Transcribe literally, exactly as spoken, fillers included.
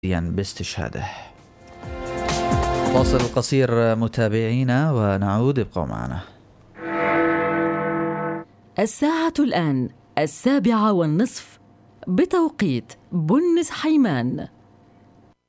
باستشهاده. فاصل قصير متابعينا ونعود، ابقوا معنا. الساعة الآن السابعة والنصف بتوقيت بونس حيمان.